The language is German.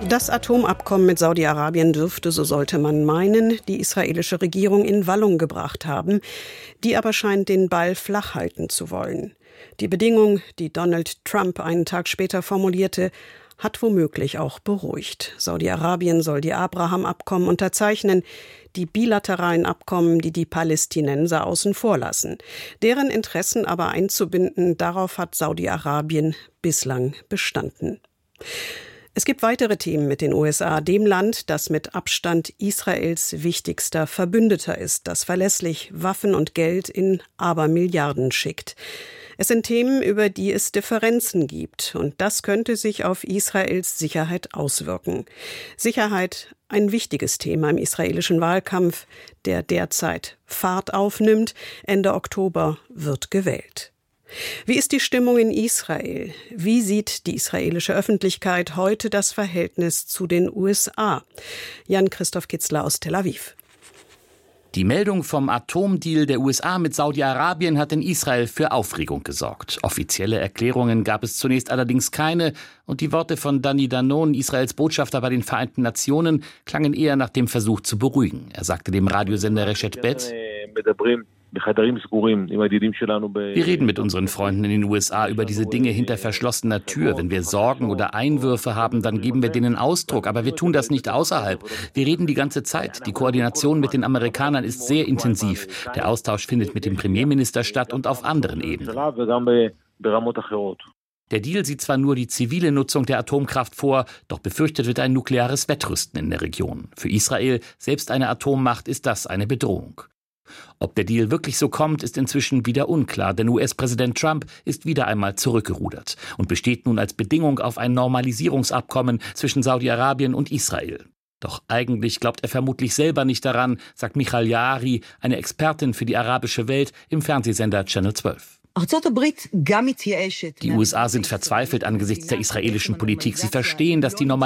Das Atomabkommen mit Saudi-Arabien dürfte, so sollte man meinen, die israelische Regierung in Wallung gebracht haben. Die aber scheint den Ball flach halten zu wollen. Die Bedingung, die Donald Trump einen Tag später formulierte, hat womöglich auch beruhigt. Saudi-Arabien soll die Abraham-Abkommen unterzeichnen, die bilateralen Abkommen, die die Palästinenser außen vor lassen. Deren Interessen aber einzubinden, darauf hat Saudi-Arabien bislang bestanden. Es gibt weitere Themen mit den USA, dem Land, das mit Abstand Israels wichtigster Verbündeter ist, das verlässlich Waffen und Geld in Abermilliarden schickt. Es sind Themen, über die es Differenzen gibt, und das könnte sich auf Israels Sicherheit auswirken. Sicherheit, ein wichtiges Thema im israelischen Wahlkampf, der derzeit Fahrt aufnimmt. Ende Oktober wird gewählt. Wie ist die Stimmung in Israel? Wie sieht die israelische Öffentlichkeit heute das Verhältnis zu den USA? Jan-Christoph Kitzler aus Tel Aviv. Die Meldung vom Atomdeal der USA mit Saudi-Arabien hat in Israel für Aufregung gesorgt. Offizielle Erklärungen gab es zunächst allerdings keine, und die Worte von Dani Danon, Israels Botschafter bei den Vereinten Nationen, klangen eher nach dem Versuch zu beruhigen. Er sagte dem Radiosender Reshet Bet: Wir reden mit unseren Freunden in den USA über diese Dinge hinter verschlossener Tür. Wenn wir Sorgen oder Einwürfe haben, dann geben wir denen Ausdruck. Aber wir tun das nicht außerhalb. Wir reden die ganze Zeit. Die Koordination mit den Amerikanern ist sehr intensiv. Der Austausch findet mit dem Premierminister statt und auf anderen Ebenen. Der Deal sieht zwar nur die zivile Nutzung der Atomkraft vor, doch befürchtet wird ein nukleares Wettrüsten in der Region. Für Israel, selbst eine Atommacht, ist das eine Bedrohung. Ob der Deal wirklich so kommt, ist inzwischen wieder unklar, denn US-Präsident Trump ist wieder einmal zurückgerudert und besteht nun als Bedingung auf ein Normalisierungsabkommen zwischen Saudi-Arabien und Israel. Doch eigentlich glaubt er vermutlich selber nicht daran, sagt Michal Yaari, eine Expertin für die arabische Welt im Fernsehsender Channel 12. Die USA sind verzweifelt angesichts der israelischen Politik. Sie verstehen, dass die